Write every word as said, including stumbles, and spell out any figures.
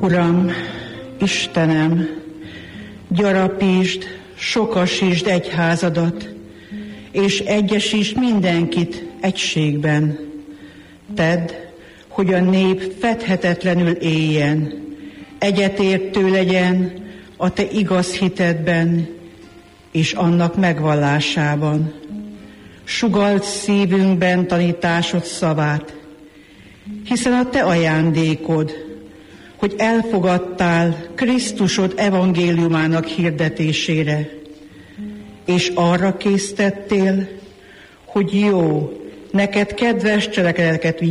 Uram, Istenem, gyarapítsd, sokasítsd egyházadat, és egyesítsd mindenkit egységben. Tedd, hogy a nép fedhetetlenül éljen, egyetértő legyen a te igaz hitedben és annak megvallásában. Sugald szívünkben tanításod szavát, hiszen a te ajándékod, hogy elfogadtál Krisztusod evangéliumának hirdetésére, és arra késztettél, hogy jó, neked kedves cselekedeteket